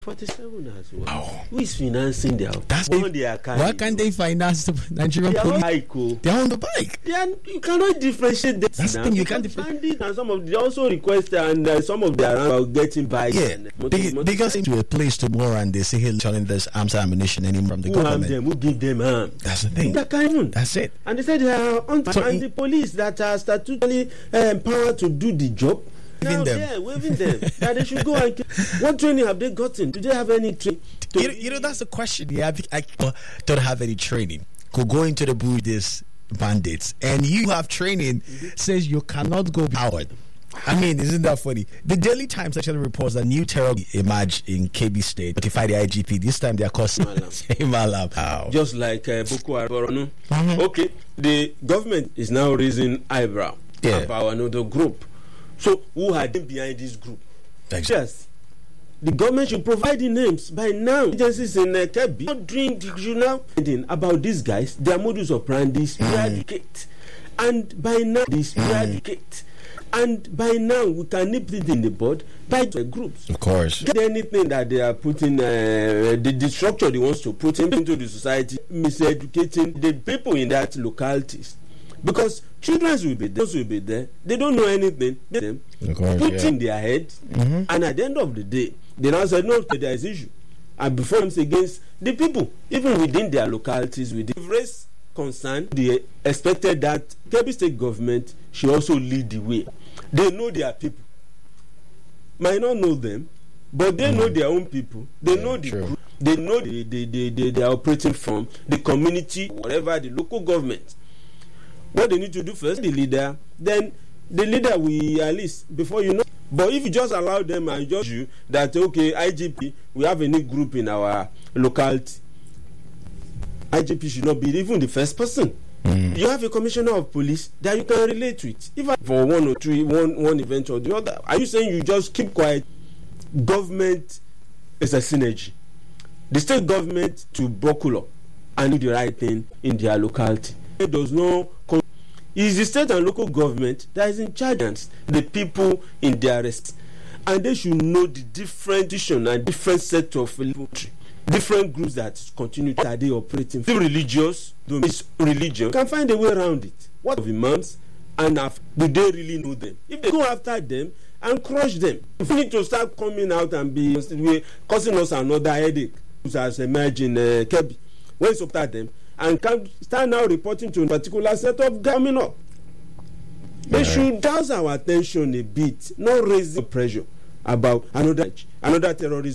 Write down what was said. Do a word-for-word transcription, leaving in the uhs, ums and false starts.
forty-seven as well. Oh. Who is financing their That's on it. their car? Why can't they finance the Nigerian They are on police? bike, oh. They're on the bike. They are, you cannot differentiate them. That's the now. thing, you Because can't differentiate. bandits and some of they also request and uh, some of them are getting bikes. Yeah, and motor, they, motor they got into a place tomorrow and they say, hey, telling this arms and ammunition anymore from the who harm government. them? Who give them arm? That's the thing. That kind of. That's it. And they said they are on So and in- the police that are statutorily uh, empowered to do the job. Waving Now them. they are waving them. That they should go and. What training have they gotten? Do they have any training? You know, you know, that's the question. Yeah, I, I don't have any training. Could go into the bush this bandits, and you have training says you cannot go powered. I mean, isn't that funny? The Daily Times actually reports that new terror emerged in K B State. Notify the I G P. This time they are called Malam. Wow. Just like uh, Boko Haram. Mhm. Okay, the government is now raising eyebrow Yeah. about another group. So who had been behind this group? Exactly. Yes. The government should provide the names by now. Agencies in uh, Kebbi not doing the journal about these guys, their modus operandi is eradicate, and by now this eradicate, and by now we can nip it in the bud by the groups. Of course. Get anything that they are putting, uh, the, the structure they want to put into the society, miseducating the people in that localities. Because children will be there, those will be there. They don't know anything. They them Of course, put yeah. in their head, Mhm. and at the end of the day, they now said no, there is issue, and before it's against the people, even within their localities, with the raised concern, they expected that Kebbi State government should also lead the way. They know their people, might not know them, but they mm. know their own people. They yeah, know the true. group. They know the the, the, the the operating from the community, whatever the local government. What they need to do first, the leader, then the leader will at least before you know. But if you just allow them and just you that okay, I G P, we have a new group in our locality. I G P should not be even the first person. Mm. You have a commissioner of police that you can relate with. If I, for one or three, one one event or the other, are you saying you just keep quiet? Government is a synergy. The state government to buckle up and do the right thing in their locality. It does not. Con- it is the state and local government that is in charge of the people in their rest, and they should know the different vision and different set of different groups that continue to are they operating. If religious, is religion can find a way around it. What of imams and have, do they really know them? If they go after them and crush them, if we need to start coming out and be causing us another headache, as emerged in uh, Kebbi, when it's after them and can start now reporting to a particular set of coming up. They right. should douse our attention a bit, not raise the pressure about another another terrorist.